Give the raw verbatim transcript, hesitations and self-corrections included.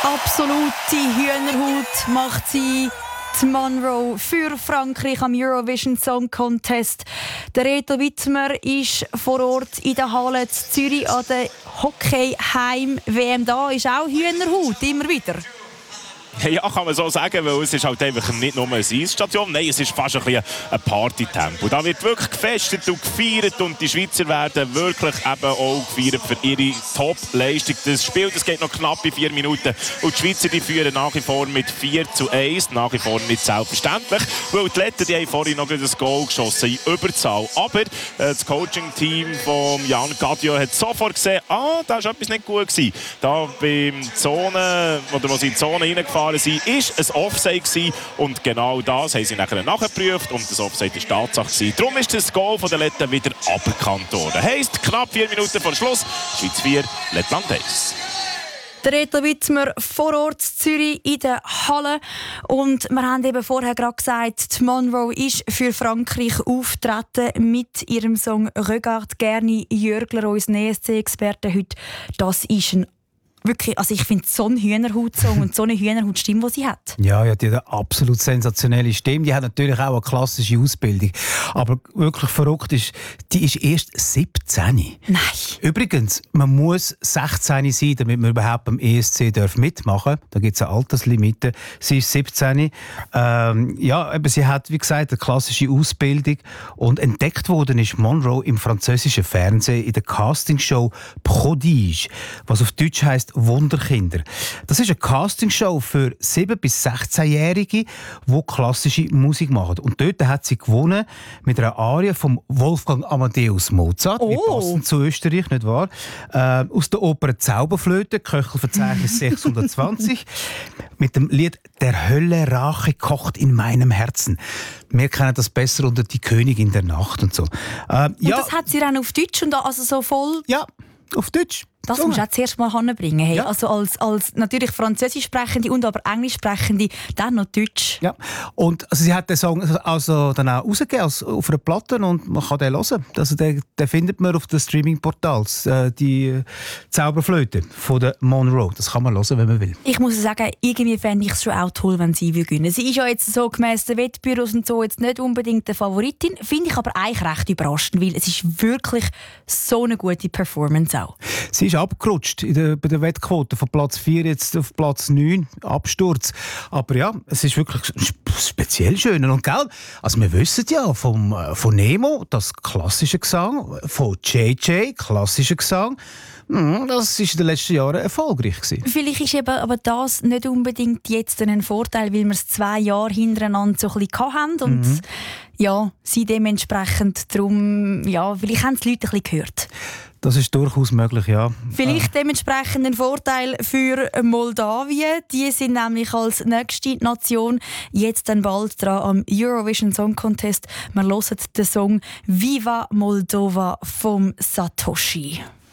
Absolute Hühnerhaut macht sie die Monroe für Frankreich am Eurovision Song Contest. Der Reto Wittmer ist vor Ort in der Halle in Zürich an der Hockey-Heim-W M. Da ist auch Hühnerhaut, immer wieder. Ja, kann man so sagen, weil es ist halt einfach nicht nur eine Eisstation, nein, es ist fast ein bisschen ein Partytempo. Da wird wirklich gefestet und gefeiert und die Schweizer werden wirklich eben auch gefeiert für ihre Top-Leistung. Das Spiel das geht noch knapp in vier Minuten und die Schweizer die führen nach wie vor mit vier zu eins, nach wie vor nicht selbstverständlich, weil die Letten die haben vorhin noch ein Goal geschossen in Überzahl. Aber äh, das Coaching-Team von Jan Gadjo hat sofort gesehen, ah, da war etwas nicht gut gewesen. Da beim Zone, oder wo sie in die Zone reingefahren sind, ist ein Offside gewesen. Und genau das haben sie nachher nachgeprüft und das Offside war Tatsache gewesen. Darum ist das Goal von den Letten wieder aberkannt worden. Heisst, knapp vier Minuten vor Schluss, Schweiz vier, Lettland eins. Der Reto Wittmer vor Ort in Zürich in der Halle. Und wir haben eben vorher gerade gesagt, die Monroe ist für Frankreich auftreten mit ihrem Song «Regarde gerne». Jörgler, unser E S C-Experte heute, das ist ein wirklich, also ich finde so einen Hühnerhut-Song und so eine Hühnerhut-Stimme, die sie hat. Ja, ja, die hat eine absolut sensationelle Stimme. Die hat natürlich auch eine klassische Ausbildung. Aber wirklich verrückt ist, die ist erst siebzehn. Nein. Übrigens, man muss sechzehn sein, damit man überhaupt beim E S C mitmachen darf. Da gibt es eine Alterslimite. Sie ist siebzehn. Ähm, ja, aber sie hat, wie gesagt, eine klassische Ausbildung. Und entdeckt worden ist Monroe im französischen Fernsehen in der Castingshow Prodige, was auf Deutsch heisst Wunderkinder. Das ist eine Castingshow für sieben- bis sechzehnjährige, die klassische Musik machen. Und dort hat sie gewonnen mit einer Arie von Wolfgang Amadeus Mozart, oh. wie passend zu Österreich, nicht wahr? Äh, aus der Oper Zauberflöte, Köchelverzeichnis sechshundertzwanzig, mit dem Lied «Der Hölle Rache kocht in meinem Herzen». Wir kennen das besser unter «Die Königin der Nacht» und so. Äh, und ja, das hat sie dann auf Deutsch und also so voll... Ja, auf Deutsch. Das so. musst du auch zuerst mal hinbringen. Hey. Ja. Also als, als natürlich Französisch sprechende und aber Englisch sprechende, dann noch Deutsch. Ja, und also sie hat den Song also dann auch rausgegeben also auf einer Platte und man kann den hören. Also den, den findet man auf den Streaming-Portals, äh, die Zauberflöte von der Monroe. Das kann man hören, wenn man will. Ich muss sagen, irgendwie fände ich es schon auch toll, wenn sie gewinnen. Sie ist ja jetzt so gemäss den Wettbüros und so jetzt nicht unbedingt eine Favoritin, finde ich aber eigentlich recht überraschend, weil es ist wirklich so eine gute Performance auch. Sie ist abgerutscht in der, bei der Wettquote von Platz vier jetzt auf Platz neun. Absturz. Aber ja, es ist wirklich speziell schön. Und gell, also wir wissen ja vom, von Nemo, das klassische Gesang, von J J, klassischer Gesang. Das war in den letzten Jahren erfolgreich gewesen. Vielleicht ist eben aber das nicht unbedingt jetzt ein Vorteil, weil wir es zwei Jahre hintereinander so ein bisschen hatten und mhm. ja, sie dementsprechend darum, ja, vielleicht haben es die Leute ein bisschen gehört. Das ist durchaus möglich, ja. Vielleicht dementsprechend ein Vorteil für Moldawien. Die sind nämlich als nächste Nation jetzt dann bald dran am Eurovision Song Contest. Wir hören den Song «Viva Moldova» vom Satoshi.